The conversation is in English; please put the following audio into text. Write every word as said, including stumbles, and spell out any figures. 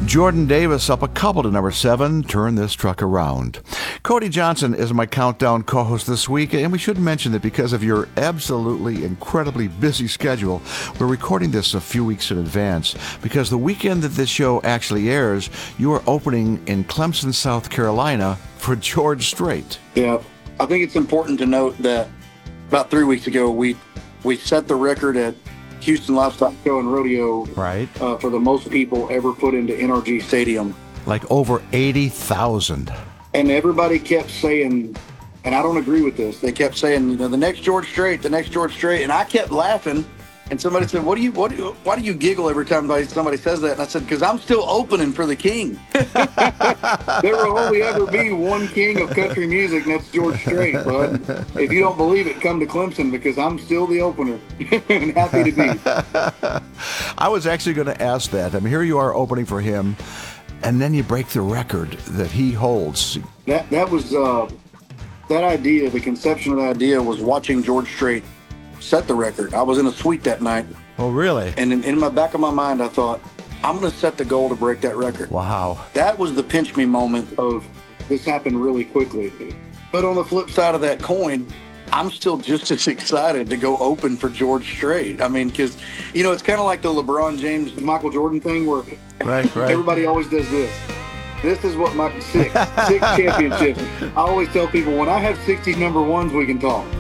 Jordan Davis up a couple to number seven, Turn This Truck Around. Cody Johnson is my Countdown co-host this week, and we should mention that because of your absolutely incredibly busy schedule, we're recording this a few weeks in advance, because the weekend that this show actually airs, you are opening in Clemson, South Carolina for George Strait. Yeah, I think it's important to note that about three weeks ago, we we set the record at Houston Livestock Show and Rodeo, right, uh, for the most people ever put into N R G Stadium. Like over eighty thousand. And everybody kept saying, and I don't agree with this, they kept saying, you know, the next George Strait, the next George Strait. And I kept laughing. And somebody said, what do you, what do you, why do you giggle every time somebody says that? And I said, because I'm still opening for the king. There will only ever be one king of country music, and that's George Strait, bud. If you don't believe it, come to Clemson, because I'm still the opener. And happy to be. I was actually going to ask that. I mean, here you are opening for him, and then you break the record that he holds. That, that was, uh, that idea, the conception of the idea was watching George Strait set the record. I was in a suite that night. Oh, really? And in, in my back of my mind, I thought, I'm going to set the goal to break that record. Wow. That was the pinch me moment of this happened really quickly. But on the flip side of that coin, I'm still just as excited to go open for George Strait. I mean, because, you know, it's kind of like the LeBron James, Michael Jordan thing where right, right. everybody always does this. This is what my six, six championships. I always tell people, when I have sixty number ones, we can talk.